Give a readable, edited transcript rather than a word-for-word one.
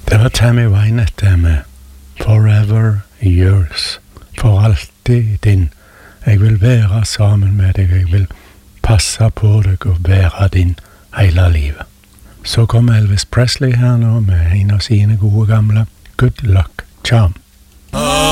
Det var Tammy Wynette det med Forever Yours. For alltid din. Jeg vil være sammen med deg, jeg vil passe på deg og være din hele livet. Så kommer Elvis Presley her nå med en av sine gode gamle Good Luck Charm.